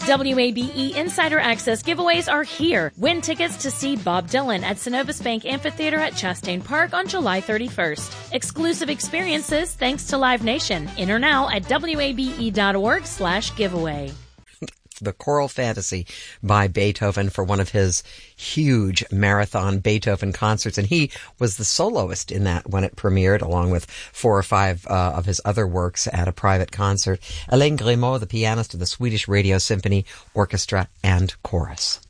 WABE Insider Access giveaways are here. Win tickets to see Bob Dylan at Synovus Bank Amphitheater at Chastain Park on July 31st. Exclusive experiences thanks to Live Nation. Enter now at wabe.org/giveaway. The Choral Fantasy by Beethoven for one of his huge marathon Beethoven concerts. And he was the soloist in that when it premiered, along with 4 or 5 of his other works at a private concert. Alain Grimaud, the pianist of the Swedish Radio Symphony Orchestra and Chorus.